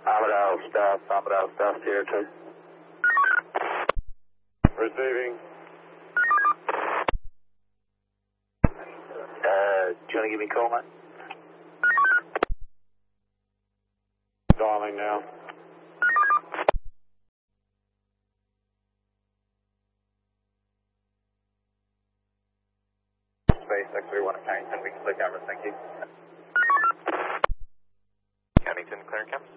Ahmed Al Sierra 2. Receiving. Do you want to give me a call, mate? Dialing now. Space X31 at Carrington, we can play cameras, thank you. Carrington, clear cam.